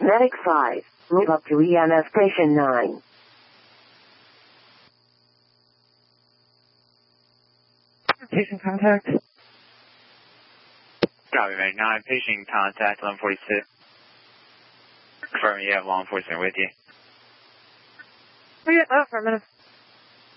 Medic 5, move up to EMS Station 9. Patient contact. Copy, Medic 9. Patient contact 1142. Confirm you have law enforcement with you. Oh, yeah, for a minute.